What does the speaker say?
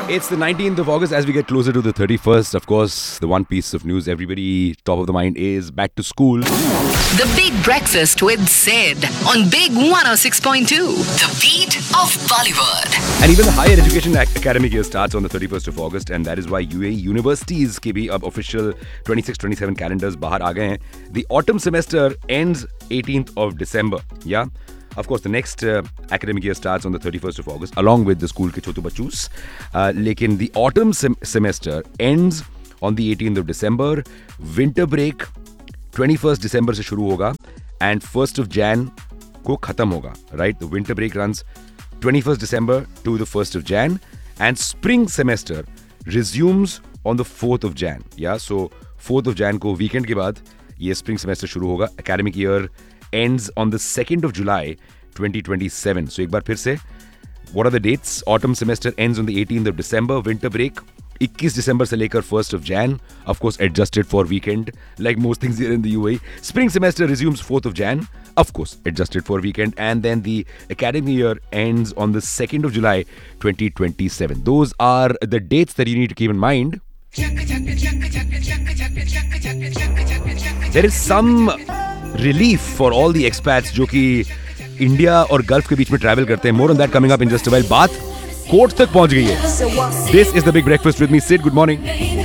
It's the 19th of August. As we get closer to the 31st, of course, the one piece of news everybody top of the mind is back to school. The Big Breakfast with Sid on Big 106.2. The beat of Bollywood. And even the higher education academic year starts on the 31st of August, and that is why UAE universities के भी अब official 26-27 calendars बाहर आ गए हैं. The autumn semester ends 18th of December. Yeah. Of course, the next academic year starts on the 31st of August, along with the school ke chotu bachus. Lekin the autumn semester ends on the 18th of December. Winter break 21st December se shuru hoga and 1st of Jan ko khatam hoga. Right? The winter break runs 21st December to the 1st of Jan, and spring semester resumes on the 4th of Jan. Yeah, so 4th of Jan ko weekend ke baad ye spring semester shuru hoga. Academic year ends on the 2nd of July 2027. So एक बार फिर से, what are the dates? Autumn semester ends on the 18th of December. Winter break 21 December से लेकर 1st of Jan. Of course adjusted for weekend, like most things here in the UAE. Spring semester resumes 4th of Jan. Of course adjusted for weekend. And then the academic year ends on the 2nd of July 2027. Those are the dates that you need to keep in mind. There is some relief for all the expats जो कि India और gulf के बीच में travel करते हैं. More on that coming up in just a while. बात court तक पहुंच गई है. This is the Big Breakfast with me, Sid. Good morning.